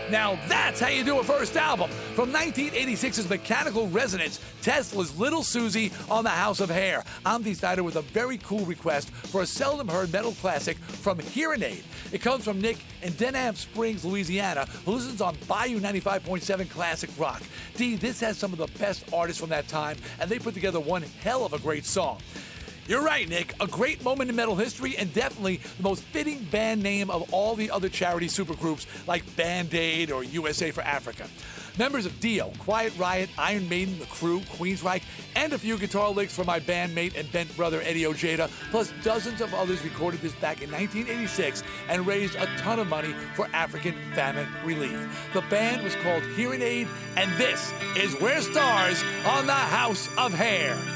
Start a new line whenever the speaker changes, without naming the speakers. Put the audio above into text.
Now that's how you do a first album. From 1986's Mechanical Resonance, Tesla's Little Susie on the House of Hair. I'm Dee Snider with a very cool request for a seldom heard metal classic from Hearing Aid. It comes from Nick in Denham Springs, Louisiana, who listens on Bayou 95.7 Classic Rock. Dee, this has some of the best artists from that time, and they put together one hell of a great song. You're right, Nick. A great moment in metal history and definitely the most fitting band name of all the other charity supergroups like Band-Aid or USA for Africa. Members of Dio, Quiet Riot, Iron Maiden, The Crew, Queensryche, and a few guitar licks from my bandmate and bent brother Eddie Ojeda, plus dozens of others recorded this back in 1986 and raised a ton of money for African famine relief. The band was called Hearing Aid, and this is We're Stars on the House of Hair.